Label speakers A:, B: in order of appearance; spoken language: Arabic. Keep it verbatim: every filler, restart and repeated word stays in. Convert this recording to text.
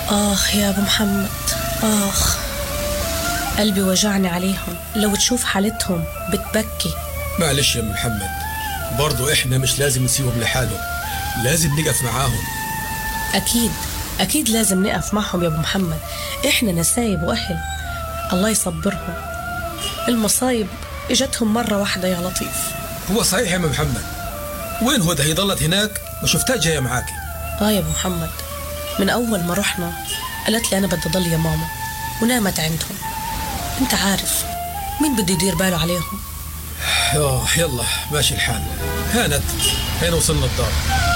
A: آخ يا أبو محمد، آخ قلبي وجعني عليهم، لو تشوف حالتهم بتبكي.
B: معلش يا أم محمد، برضو إحنا مش لازم نسيبهم لحالهم، لازم نقف معاهم.
A: أكيد أكيد لازم نقف معهم يا أبو محمد، إحنا نسايب وأهل، الله يصبرهم. المصايب إجتهم مرة واحدة يا لطيف.
B: هو صحيح يا أم محمد، وين هو ده؟ هي ضلت هناك ما شفتها جاية معاكي؟
A: آه يا أبو محمد، من أول ما رحنا قالت لي أنا بدي ضل يا ماما، ونامت عندهم. أنت عارف مين بده يدير باله عليهم؟
B: آه يلا ماشي الحال. هانت هنا وصلنا الدار.